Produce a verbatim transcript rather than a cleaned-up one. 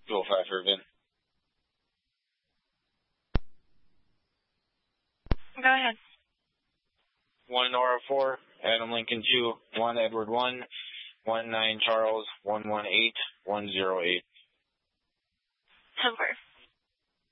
two oh five for Vin. Go ahead. one Nora four, Adam Lincoln two, one Edward one, one nine Charles, one one eight, one zero eight. Over.